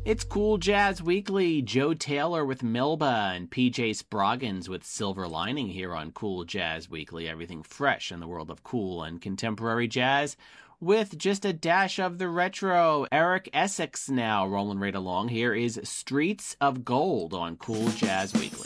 It's Cool Jazz Weekly. Joe Taylor with Melba and PJ Spraggins with Silver Lining here on Cool Jazz Weekly. Everything fresh in the world of cool and contemporary jazz with just a dash of the retro. Eric Essex now rolling right along. Here is Streets of Gold on Cool Jazz Weekly.